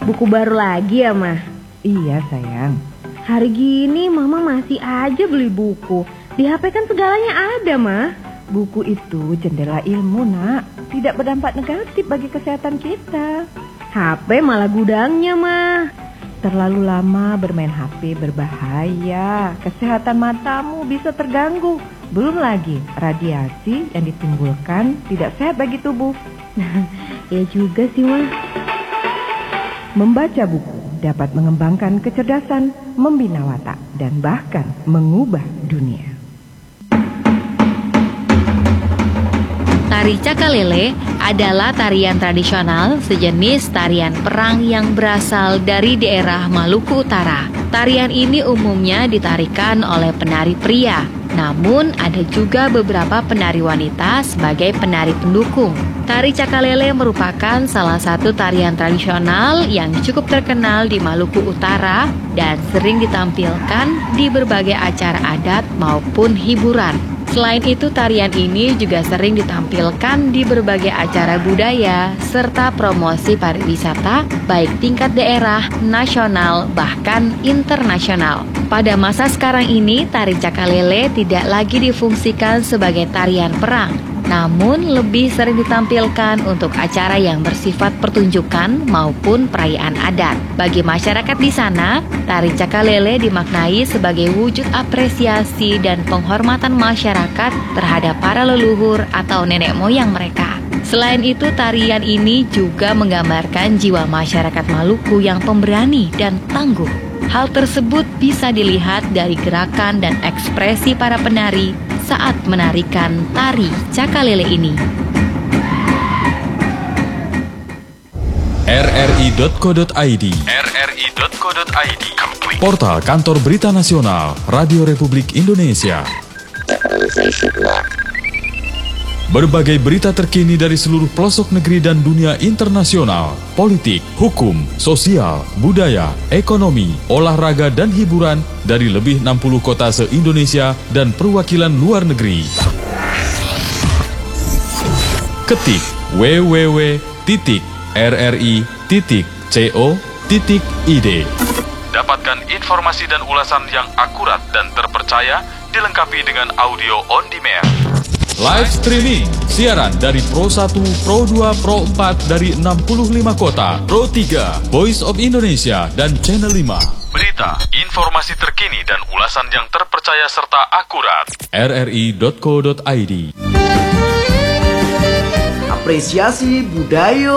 buku baru lagi ya, Ma? Iya sayang. Hari gini Mama masih aja beli buku. Di HP kan segalanya ada, Ma. Buku itu jendela ilmu, Nak. Tidak berdampak negatif bagi kesehatan kita. HP malah gudangnya, Ma. Terlalu lama bermain HP berbahaya. Kesehatan matamu bisa terganggu. Belum lagi radiasi yang ditimbulkan tidak sehat bagi tubuh. Ya juga sih, Ma. Membaca buku dapat mengembangkan kecerdasan, membina watak, dan bahkan mengubah dunia. Tari Cakalele adalah tarian tradisional sejenis tarian perang yang berasal dari daerah Maluku Utara. Tarian ini umumnya ditarikan oleh penari pria, namun ada juga beberapa penari wanita sebagai penari pendukung. Tari Cakalele merupakan salah satu tarian tradisional yang cukup terkenal di Maluku Utara dan sering ditampilkan di berbagai acara adat maupun hiburan. Selain itu, tarian ini juga sering ditampilkan di berbagai acara budaya serta promosi pariwisata baik tingkat daerah, nasional, bahkan internasional. Pada masa sekarang ini, tari Cakalele tidak lagi difungsikan sebagai tarian perang, namun lebih sering ditampilkan untuk acara yang bersifat pertunjukan maupun perayaan adat. Bagi masyarakat di sana, tari Cakalele dimaknai sebagai wujud apresiasi dan penghormatan masyarakat terhadap para leluhur atau nenek moyang mereka. Selain itu, tarian ini juga menggambarkan jiwa masyarakat Maluku yang pemberani dan tangguh. Hal tersebut bisa dilihat dari gerakan dan ekspresi para penari saat menarikan tari Cakalele ini. rri.co.id Portal Kantor Berita Nasional Radio Republik Indonesia. Berbagai berita terkini dari seluruh pelosok negeri dan dunia internasional, politik, hukum, sosial, budaya, ekonomi, olahraga, dan hiburan dari lebih 60 kota se-Indonesia dan perwakilan luar negeri. Ketik www.rri.co.id. Dapatkan informasi dan ulasan yang akurat dan terpercaya, dilengkapi dengan audio on demand. Live streaming, siaran dari Pro 1, Pro 2, Pro 4 dari 65 kota, Pro 3, Voice of Indonesia, dan Channel 5. Berita, informasi terkini dan ulasan yang terpercaya serta akurat. rri.co.id. Apresiasi budaya